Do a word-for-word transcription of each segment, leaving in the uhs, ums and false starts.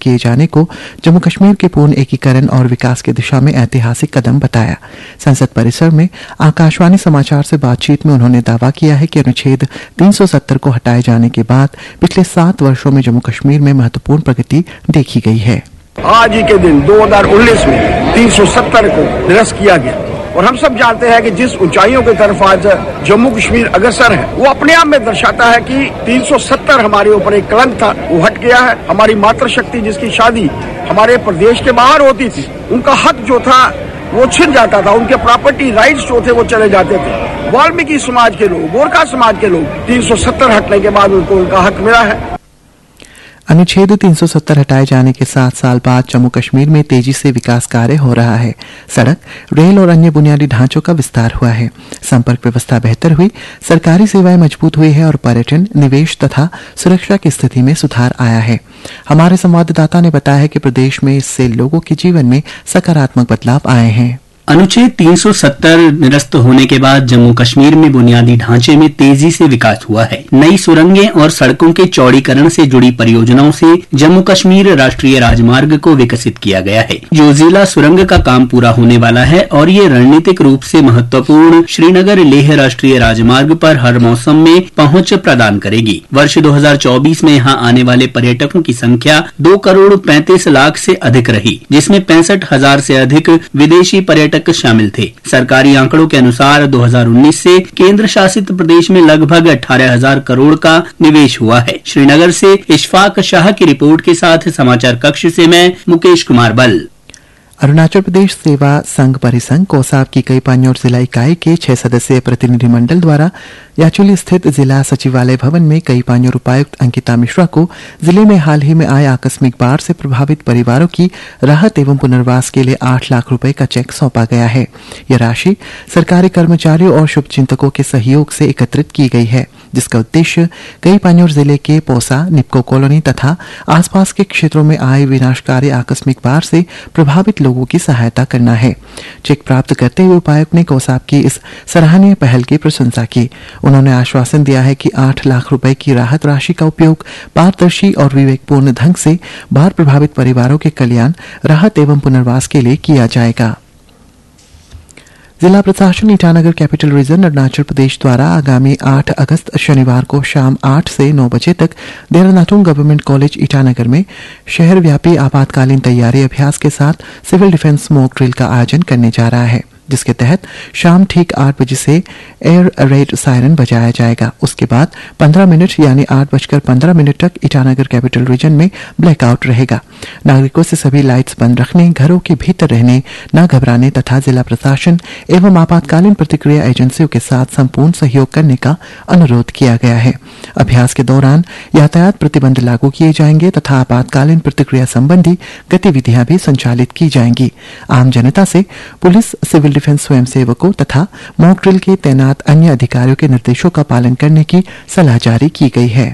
किए जाने को जम्मू कश्मीर के पूर्ण एकीकरण और विकास की दिशा में ऐतिहासिक कदम बताया। संसद परिसर में आकाशवाणी समाचार से बातचीत में उन्होंने दावा किया है कि अनुच्छेद तीन सौ सत्तर को हटाए जाने के बाद पिछले सात वर्षों में जम्मू कश्मीर में महत्वपूर्ण प्रगति देखी गई है। आज ही के दिन दो हज़ार उन्नीस में तीन सौ सत्तर को निरस्त किया गया और हम सब जानते हैं कि जिस ऊंचाइयों की तरफ आज जम्मू कश्मीर अग्रसर है वो अपने आप में दर्शाता है कि तीन सौ सत्तर हमारे ऊपर एक कलंक था, वो हट गया है। हमारी मातृशक्ति जिसकी शादी हमारे प्रदेश के बाहर होती थी, उनका हक जो था वो छिन जाता था, उनके प्रॉपर्टी राइट्स जो थे वो चले जाते थे। वाल्मीकि समाज के लोग, गोरखा समाज के लोग तीन सौ सत्तर हटने के बाद उनको उनका हक मिला है। अनुच्छेद तीन सौ सत्तर हटाए जाने के सात साल बाद जम्मू कश्मीर में तेजी से विकास कार्य हो रहा है। सड़क, रेल और अन्य बुनियादी ढांचों का विस्तार हुआ है, संपर्क व्यवस्था बेहतर हुई, सरकारी सेवाएं मजबूत हुई है और पर्यटन, निवेश तथा सुरक्षा की स्थिति में सुधार आया है। हमारे संवाददाता ने बताया है कि प्रदेश में इससे लोगों के जीवन में सकारात्मक बदलाव आए हैं। अनुच्छेद तीन सौ सत्तर निरस्त होने के बाद जम्मू कश्मीर में बुनियादी ढांचे में तेजी से विकास हुआ है। नई सुरंगें और सड़कों के चौड़ीकरण से जुड़ी परियोजनाओं से जम्मू कश्मीर राष्ट्रीय राजमार्ग को विकसित किया गया है। जो जिला सुरंग का काम पूरा होने वाला है और ये रणनीतिक रूप से महत्वपूर्ण श्रीनगर लेह राष्ट्रीय राजमार्ग पर हर मौसम में पहुंच प्रदान करेगी। वर्ष दो हज़ार चौबीस में यहाँ आने वाले पर्यटकों की संख्या दो करोड़ पैंतीस लाख से अधिक रही, जिसमें पैंसठ हजार से अधिक विदेशी पर्यटक शामिल थे। सरकारी आंकड़ों के अनुसार दो हज़ार उन्नीस से केंद्र शासित प्रदेश में लगभग अठारह हजार करोड़ का निवेश हुआ है। श्रीनगर से इशफाक शाह की रिपोर्ट के साथ समाचार कक्ष से मैं मुकेश कुमार बल। अरुणाचल प्रदेश सेवा संघ परिसंघ कोसाप की कई पान्योर जिला इकाई के छह सदस्यीय प्रतिनिधिमंडल द्वारा याचुली स्थित जिला सचिवालय भवन में कई पान्योर उपायुक्त अंकिता मिश्रा को जिले में हाल ही में आए आकस्मिक बाढ़ से प्रभावित परिवारों की राहत एवं पुनर्वास के लिए आठ लाख रुपए का चेक सौंपा गया है। यह राशि सरकारी कर्मचारियों और शुभचिंतकों के सहयोग से एकत्रित की गई है, जिसका उद्देश्य कई पान्योर जिले के पोसा, निपको कॉलोनी तथा आसपास के क्षेत्रों में आए विनाशकारी आकस्मिक बाढ़ से प्रभावित लोगों की सहायता करना है। चेक प्राप्त करते हुए उपायुक्त ने कोसाप की इस सराहनीय पहल की प्रशंसा की। उन्होंने आश्वासन दिया है कि आठ लाख रुपए की राहत राशि का उपयोग पारदर्शी और विवेकपूर्ण ढंग से बाढ़ प्रभावित परिवारों के कल्याण, राहत एवं पुनर्वास के लिए किया जाएगा। जिला प्रशासन ईटानगर कैपिटल रीजन अरुणाचल प्रदेश द्वारा आगामी आठ अगस्त शनिवार को शाम आठ से नौ बजे तक देहरादून गवर्नमेंट कॉलेज ईटानगर में शहर व्यापी आपातकालीन तैयारी अभ्यास के साथ सिविल डिफेंस मॉक ड्रिल का आयोजन करने जा रहा है, जिसके तहत शाम ठीक आठ बजे से एयर रेड सायरन बजाया जाएगा। उसके बाद पंद्रह मिनट यानी आठ बजकर पंद्रह मिनट तक ईटानगर कैपिटल रीजन में ब्लैकआउट रहेगा। नागरिकों से सभी लाइट्स बंद रखने, घरों के भीतर रहने, न घबराने तथा जिला प्रशासन एवं आपातकालीन प्रतिक्रिया एजेंसियों के साथ संपूर्ण सहयोग करने का अनुरोध किया गया है। अभ्यास के दौरान यातायात प्रतिबंध लागू किए जाएंगे तथा आपातकालीन प्रतिक्रिया संबंधी गतिविधियां भी संचालित की जाएंगी। आम जनता से पुलिस, सिविल डिफेंस स्वयंसेवकों तथा मॉक ड्रिल के तैनात अन्य अधिकारियों के निर्देशों का पालन करने की सलाह जारी की गई है।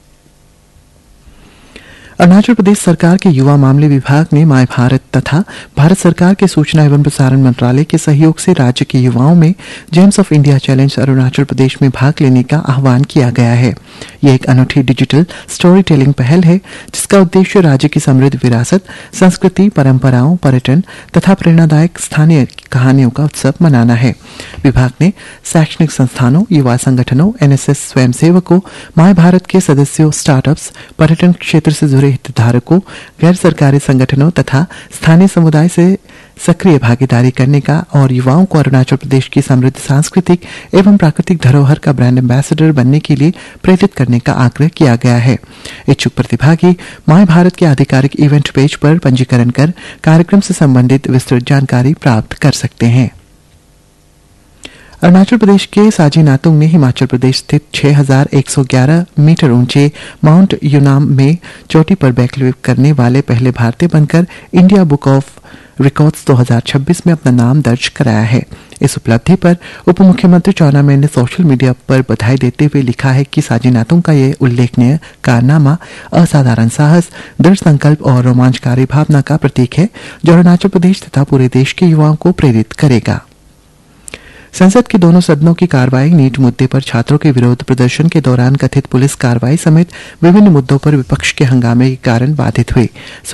अरुणाचल प्रदेश सरकार के युवा मामले विभाग ने माय भारत तथा भारत सरकार के सूचना एवं प्रसारण मंत्रालय के सहयोग से राज्य के युवाओं में James of India challenge Arunachal Pradesh में भाग लेने का आह्वान किया गया है। यह एक अनूठी डिजिटल स्टोरी टेलिंग पहल है, जिसका उद्देश्य राज्य की समृद्ध विरासत, संस्कृति, परंपराओं, पर्यटन तथा प्रेरणादायक स्थानीय कहानियों का उत्सव मनाना है। विभाग ने शैक्षणिक संस्थानों, युवा संगठनों, एनएसएस स्वयंसेवकों, माय भारत के सदस्यों, स्टार्टअप्स, पर्यटन क्षेत्र से जुड़े हितधारकों, गैर सरकारी संगठनों तथा स्थानीय समुदाय से सक्रिय भागीदारी करने का और युवाओं को अरुणाचल प्रदेश की समृद्ध सांस्कृतिक एवं प्राकृतिक धरोहर का ब्रांड एम्बेसडर बनने के लिए प्रेरित करने का आग्रह किया गया है। इच्छुक प्रतिभागी माय भारत के आधिकारिक इवेंट पेज पर पंजीकरण कर कार्यक्रम से संबंधित विस्तृत जानकारी प्राप्त कर सकते हैं। अरुणाचल प्रदेश के साजी नातुंग ने हिमाचल प्रदेश स्थित छह हज़ार एक सौ ग्यारह मीटर ऊंचे माउंट यूनाम में चोटी पर बैकफ्लिप करने वाले पहले भारतीय बनकर इंडिया बुक ऑफ रिकॉर्ड्स दो हज़ार छब्बीस में अपना नाम दर्ज कराया है। इस उपलब्धि पर उप मुख्यमंत्री चाउना मैन ने सोशल मीडिया पर बधाई देते हुए लिखा है कि साजी नातुंग का यह उल्लेखनीय कारनामा असाधारण साहस, दृढ़ संकल्प और रोमांचकारी भावना का प्रतीक है, जो अरुणाचल प्रदेश तथा पूरे देश के युवाओं को प्रेरित करेगा। संसद के दोनों सदनों की कार्रवाई नीट मुद्दे पर छात्रों के विरोध प्रदर्शन के दौरान कथित पुलिस कार्रवाई समेत विभिन्न मुद्दों पर विपक्ष के हंगामे के कारण बाधित हुई।